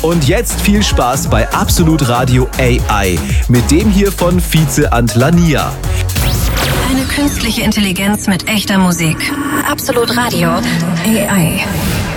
Und jetzt viel Spaß bei Absolut Radio AI mit dem hier von Fize Antlania. Eine künstliche Intelligenz mit echter Musik. Absolut Radio AI.